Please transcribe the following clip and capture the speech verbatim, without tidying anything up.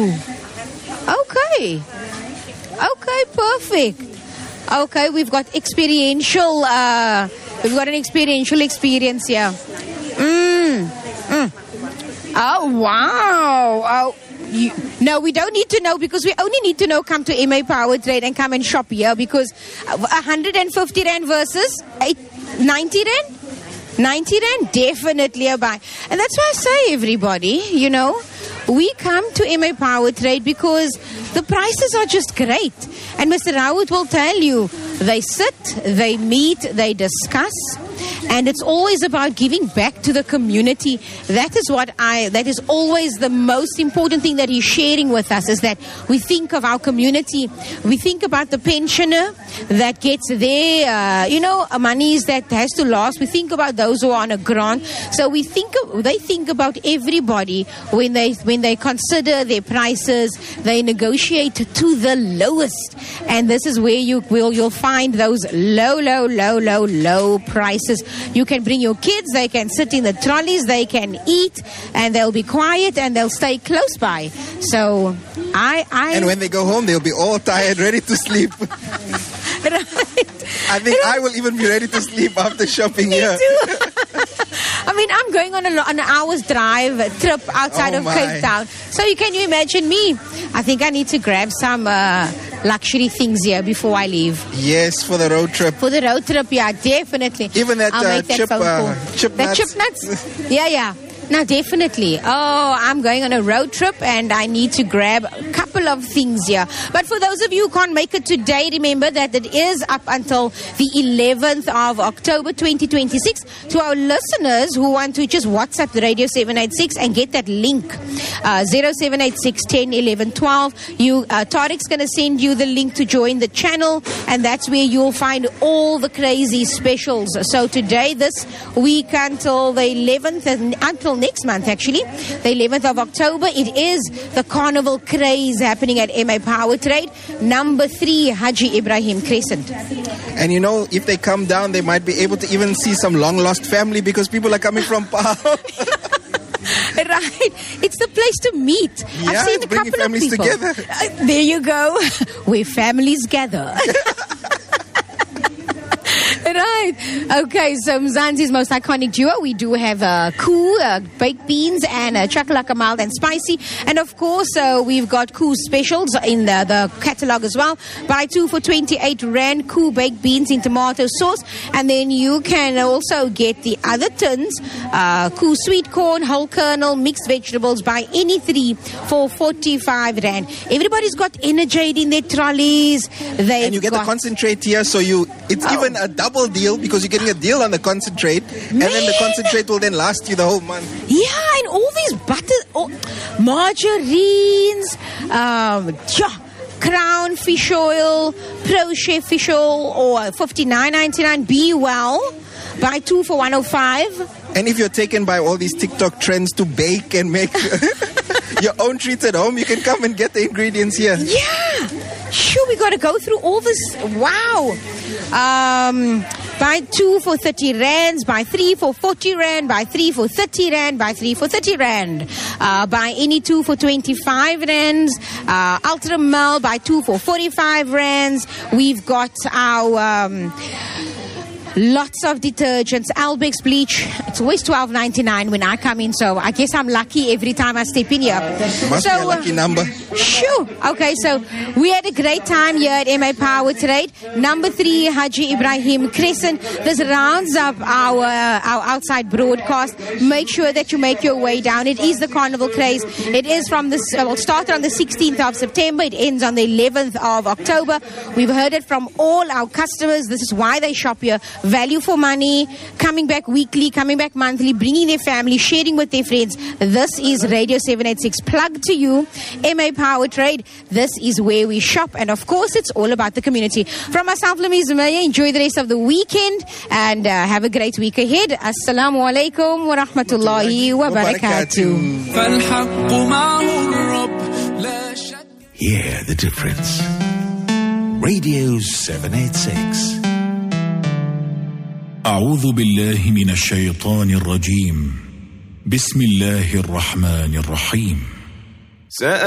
you. Okay. Okay, perfect. Okay, we've got experiential, uh, we've got an experiential experience here. Mm. Mm. Oh, wow. Oh, you, no, we don't need to know, because we only need to know come to M A Power Trade and come and shop here, because one hundred fifty rand versus ninety rand? ninety rand, definitely a buy. And that's why I say, everybody, you know, we come to M A Power Trade because the prices are just great. And Mister Rawood will tell you, they sit, they meet, they discuss, and it's always about giving back to the community. That is what I, that is always the most important thing that he's sharing with us, is that we think of our community. We think about the pensioner that gets their, uh, you know, monies that has to last. We think about those who are on a grant. So we think, of, they think about everybody when they, when they consider their prices. They negotiate to the lowest. And this is where you will, you'll find those low, low, low, low, low prices. You can bring your kids, they can sit in the trolleys, they can eat, and they'll be quiet, and they'll stay close by. So, I... I and when they go home, they'll be all tired, ready to sleep. Right. I think I will even be ready to sleep after shopping Me here. too. I mean, I'm going on, a, on an hour's drive a trip outside Oh of my. Cape Town. So you can you imagine me? I think I need to grab some uh, luxury things here before I leave. Yes, for the road trip. For the road trip, yeah, definitely. Even that, I'll uh, make that chip, phone uh, call. chip That nuts. chip nuts? Yeah, yeah. No, definitely. Oh, I'm going on a road trip and I need to grab a couple of things here. But for those of you who can't make it today, remember that it is up until the eleventh of October twenty twenty-six. To our listeners who want to just WhatsApp the Radio seven eighty-six and get that link, uh, zero seven eight six, one zero, eleven, twelve. You, uh, Tariq's going to send you the link to join the channel, and that's where you'll find all the crazy specials. So today, this week until the eleventh, and until next month actually, the eleventh of October, it is the Carnival Craze happening at M A Power Trade, number three, Haji Ibrahim Crescent. And you know, if they come down, they might be able to even see some long lost family, because people are coming from Paarl. Right, it's the place to meet. Yeah, I've seen it's a bringing couple of families people. together. Uh, there you go, where families gather. Right. Okay, so Mzansi's most iconic duo, we do have uh, Koo, uh, baked beans, and uh, chakalaka mild and spicy. And of course, uh, we've got Koo specials in the, the catalogue as well. Buy two for twenty-eight rand, Koo baked beans in tomato sauce. And then you can also get the other tins, uh, Koo sweet corn, whole kernel, mixed vegetables. Buy any three for forty-five rand. Everybody's got Energade in their trolleys. They've And you get got the concentrate here, so you it's Oh. even a double deal, because you're getting a deal on the concentrate, and then the concentrate will then last you the whole month. Yeah, and all these butter, oh, margarines, um, yeah, Crown fish oil, Pro Chef fish oil, or fifty-nine ninety-nine. Be well, buy two for one oh five. And if you're taken by all these TikTok trends to bake and make your own treats at home, you can come and get the ingredients here. Yeah, sure, we got to go through all this. Wow. Um, buy two for thirty rands, buy three for forty rand, buy three for thirty rand, buy three for thirty rand. Uh, buy any two for twenty-five rands. Uh, Ultra Mel, buy two for forty-five rands. We've got our... Um, Lots of detergents, Albex bleach. It's always twelve ninety-nine when I come in, so I guess I'm lucky every time I step in here. Must so, be a lucky uh, number. Sure. Okay, so we had a great time here at M A Power Trade. Number three, Haji Ibrahim Crescent. This rounds up our uh, our outside broadcast. Make sure that you make your way down. It is the Carnival Craze. It is from this. Uh, well, started on the sixteenth of September. It ends on the eleventh of October. We've heard it from all our customers. This is why they shop here. Value for money, coming back weekly, coming back monthly, bringing their family, sharing with their friends. This is Radio seven eighty-six plugged to you, M A Power Trade. This is where we shop, and of course, it's all about the community. From myself, Lamia Zumaya, enjoy the rest of the weekend and uh, have a great week ahead. Assalamu alaikum wa rahmatullahi wa barakatuh. Hear the difference. Radio seven eighty-six. أعوذ بالله من الشيطان الرجيم. بسم الله الرحمن الرحيم.